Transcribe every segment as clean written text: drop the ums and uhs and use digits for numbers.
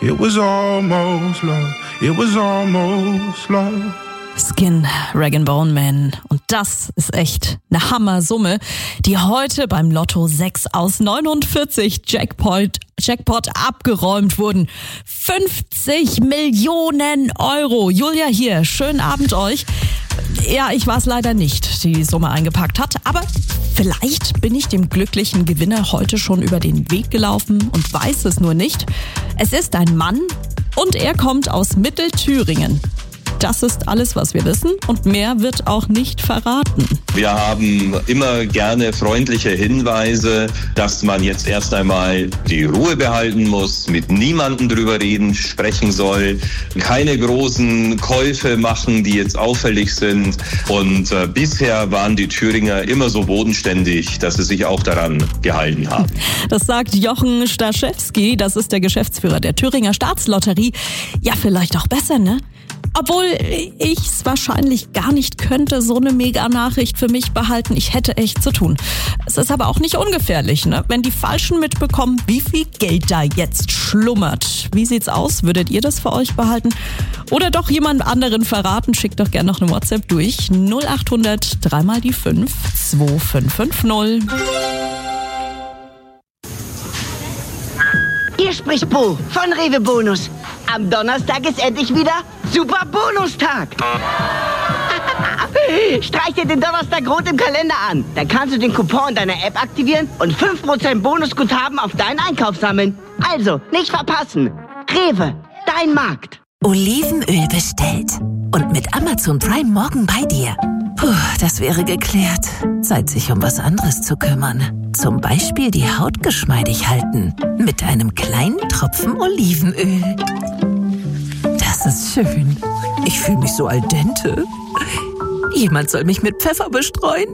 It was almost love. It was almost love. Skin, Rag & Bone Man. Und das ist echt eine Hammersumme, die heute beim Lotto 6 aus 49 Jackpot abgeräumt wurden. 50 Millionen Euro. Julia hier, schönen Abend euch. Ja, ich war es leider nicht, die die Summe eingepackt hat, aber vielleicht bin ich dem glücklichen Gewinner heute schon über den Weg gelaufen und weiß es nur nicht. Es ist ein Mann und er kommt aus Mittelthüringen. Das ist alles, was wir wissen, und mehr wird auch nicht verraten. Wir haben immer gerne freundliche Hinweise, dass man jetzt erst einmal die Ruhe behalten muss, mit niemandem drüber sprechen soll, keine großen Käufe machen, die jetzt auffällig sind. Und bisher waren die Thüringer immer so bodenständig, dass sie sich auch daran gehalten haben. Das sagt Jochen Staschewski, das ist der Geschäftsführer der Thüringer Staatslotterie. Ja, vielleicht auch besser, ne? Obwohl ich es wahrscheinlich gar nicht könnte, so eine Mega-Nachricht für mich behalten. Ich hätte echt zu tun. Es ist aber auch nicht ungefährlich, ne? Wenn die Falschen mitbekommen, wie viel Geld da jetzt schlummert. Wie sieht's aus? Würdet ihr das für euch behalten? Oder doch jemand anderen verraten? Schickt doch gerne noch eine WhatsApp durch. 0800 3 mal die 5 2550. Hier spricht Bo von Rewe Bonus. Am Donnerstag ist endlich wieder Super Bonustag. Streich dir den Donnerstag rot im Kalender an. Dann kannst du den Coupon deiner App aktivieren und 5% Bonusguthaben auf deinen Einkauf sammeln. Also, nicht verpassen. Rewe, dein Markt. Olivenöl bestellt. Und mit Amazon Prime morgen bei dir. Puh, das wäre geklärt. Zeit, sich um was anderes zu kümmern. Zum Beispiel die Haut geschmeidig halten. Mit einem kleinen Tropfen Olivenöl. Das ist schön. Ich fühle mich so al dente. Jemand soll mich mit Pfeffer bestreuen.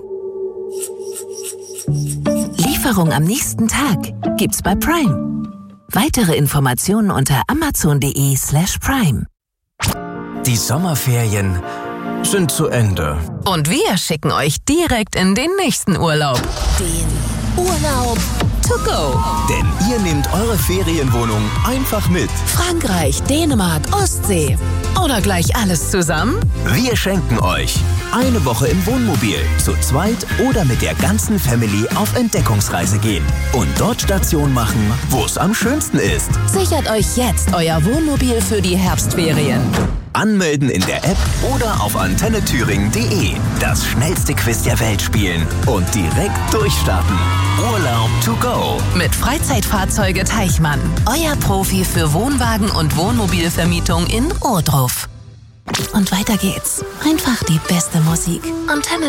Lieferung am nächsten Tag gibt's bei Prime. Weitere Informationen unter amazon.de/prime. Die Sommerferien sind zu Ende. Und wir schicken euch direkt in den nächsten Urlaub. Den Urlaub to go. Denn ihr nehmt eure Ferienwohnung einfach mit. Frankreich, Dänemark, Ostsee. Oder gleich alles zusammen? Wir schenken euch eine Woche im Wohnmobil, zu zweit oder mit der ganzen Family auf Entdeckungsreise gehen. Und dort Station machen, wo es am schönsten ist. Sichert euch jetzt euer Wohnmobil für die Herbstferien. Anmelden in der App oder auf antennethüringen.de. Das schnellste Quiz der Welt spielen und direkt durchstarten. Urlaub to go. Mit Freizeitfahrzeuge Teichmann. Euer Profi für Wohnwagen und Wohnmobilvermietung in Ohrdruf. Und weiter geht's. Einfach die beste Musik. Antenne